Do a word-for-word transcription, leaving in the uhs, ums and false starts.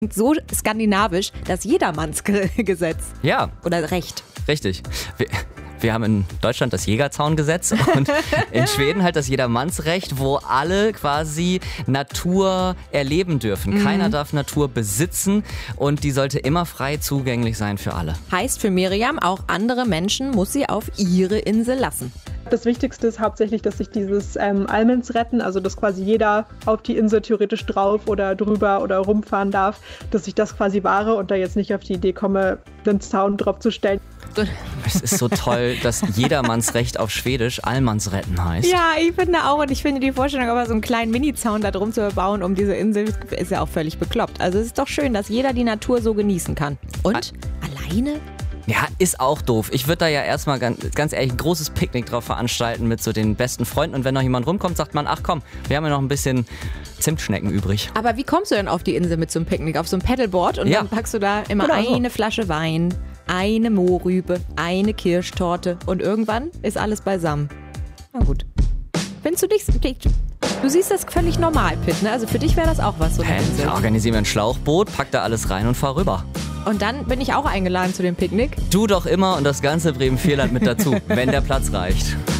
So skandinavisch, das Jedermannsgesetz. Ja. Oder Recht. Richtig. Wir, wir haben in Deutschland das Jägerzaungesetz und in Schweden halt das Jedermannsrecht, wo alle quasi Natur erleben dürfen. Mhm. Keiner darf Natur besitzen und die sollte immer frei zugänglich sein für alle. Heißt für Miriam, auch andere Menschen muss sie auf ihre Insel lassen. Das Wichtigste ist hauptsächlich, dass sich dieses ähm, Allmens retten, also dass quasi jeder auf die Insel theoretisch drauf oder drüber oder rumfahren darf, dass ich das quasi wahre und da jetzt nicht auf die Idee komme, den Zaun drauf zu stellen. Es ist so toll, dass Jedermannsrecht auf Schwedisch Allmansretten heißt. Ja, ich finde auch. Und ich finde die Vorstellung, aber so einen kleinen Mini-Zaun da drum zu bauen um diese Insel, ist ja auch völlig bekloppt. Also es ist doch schön, dass jeder die Natur so genießen kann. Und ah. alleine? Ja, ist auch doof. Ich würde da ja erstmal ganz, ganz ehrlich ein großes Picknick drauf veranstalten mit so den besten Freunden. Und wenn noch jemand rumkommt, sagt man, ach komm, wir haben ja noch ein bisschen Zimtschnecken übrig. Aber wie kommst du denn auf die Insel mit so einem Picknick? Auf so einem Paddleboard und ja. dann packst du da immer Oder eine so. Flasche Wein, eine Mohrrübe, eine Kirschtorte und irgendwann ist alles beisammen. Na gut. Findest du dich... Du siehst das völlig normal, Pitt, ne? Also für dich wäre das auch was, so eine Hä? Insel. Ja, organisieren wir ein Schlauchboot, pack da alles rein und fahr rüber. Und dann bin ich auch eingeladen zu dem Picknick. Du doch immer und das ganze Bremen-Vierland mit dazu, wenn der Platz reicht.